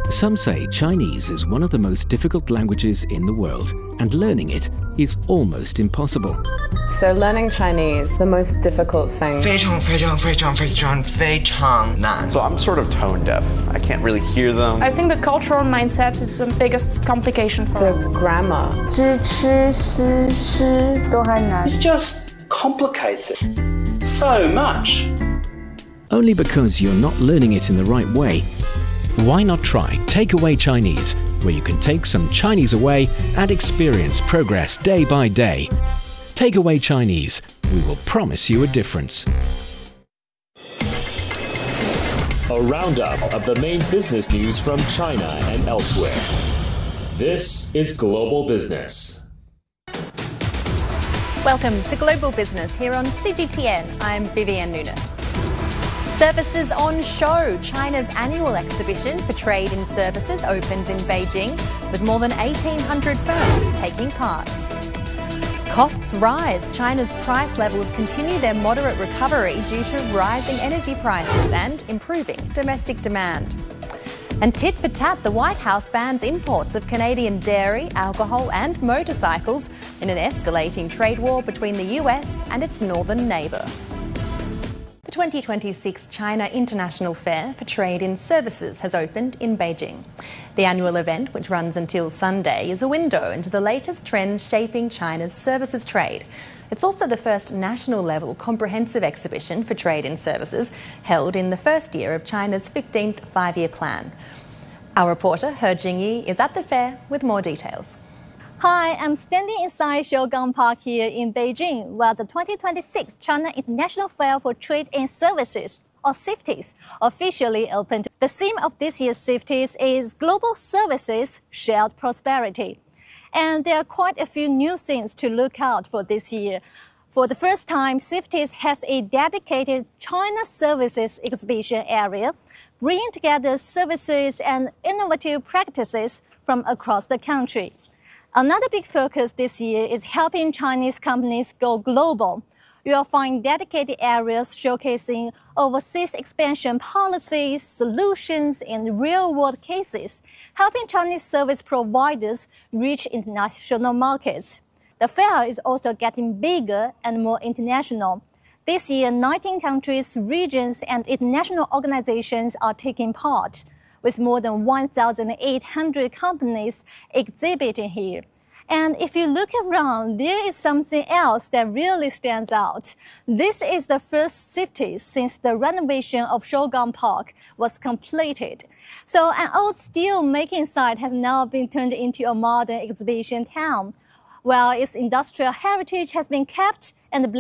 Some say Chinese is one of the most difficult languages in the world, and learning it is almost impossible. So learning Chinese, the most difficult thing. 非常非常非常非常非常难. So I'm sort of tone deaf. I can't really hear them. I think the cultural mindset is the biggest complication for us. The grammar. 知吃思吃都还难. It's just complicated so much. Only because you're not learning it in the right way. Why not try Takeaway Chinese, where you can take some Chinese away and experience progress day by day. Takeaway Chinese, we will promise you a difference. A roundup of the main business news from China and elsewhere. This is Global Business. Welcome to Global Business here on CGTN. I'm Vivienne Nunes. Services on Show, China's annual exhibition for trade in services, opens in Beijing with more than 1,800 firms taking part. Costs rise. China's price levels continue their moderate recovery due to rising energy prices and improving domestic demand. And tit for tat, the White House bans imports of Canadian dairy, alcohol and motorcycles in an escalating trade war between the US and its northern neighbour. The 2026 China International Fair for Trade in Services has opened in Beijing. The annual event, which runs until Sunday, is a window into the latest trends shaping China's services trade. It's also the first national-level comprehensive exhibition for trade in services held in the first year of China's 15th five-year plan. Our reporter, He Jingyi, is at the fair with more details. Hi, I'm standing inside Shougang Park here in Beijing, where the 2026 China International Fair for Trade and Services, or CIFTIS, officially opened. The theme of this year's CIFTIS is Global Services, Shared Prosperity. And there are quite a few new things to look out for this year. For the first time, CIFTIS has a dedicated China Services exhibition area, bringing together services and innovative practices from across the country. Another big focus this year is helping Chinese companies go global. You will find dedicated areas showcasing overseas expansion policies, solutions, and real-world cases, helping Chinese service providers reach international markets. The fair is also getting bigger and more international. This year, 19 countries, regions, and international organizations are taking part, with more than 1,800 companies exhibiting here. And if you look around, there is something else that really stands out. This is the first CIFTIS since the renovation of Shougang Park was completed. So an old steel-making site has now been turned into a modern exhibition town, while its industrial heritage has been kept and the